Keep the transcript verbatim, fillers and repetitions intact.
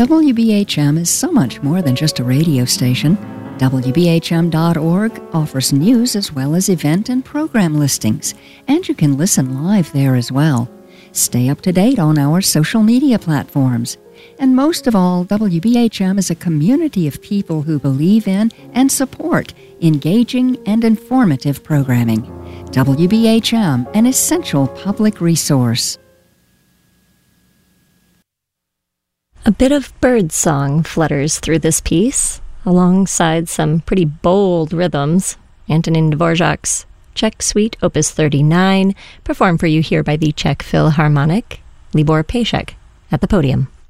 W B H M is so much more than just a radio station. W B H M dot org offers news as well as event and program listings, and you can listen live there as well. Stay up to date on our social media platforms. And most of all, W B H M is a community of people who believe in and support engaging and informative programming. W B H M, an essential public resource. A bit of bird song flutters through this piece, alongside some pretty bold rhythms. Antonin Dvorak's Czech Suite Opus thirty-nine, performed for you here by the Czech Philharmonic. Libor Pejsek at the podium.